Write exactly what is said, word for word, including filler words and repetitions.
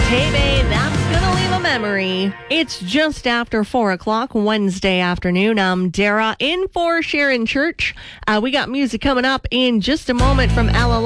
Hey, babe, that's gonna leave a memory. It's just after four o'clock Wednesday afternoon. I'm Dara in for Sharon Church. Uh, we got music coming up in just a moment from Ella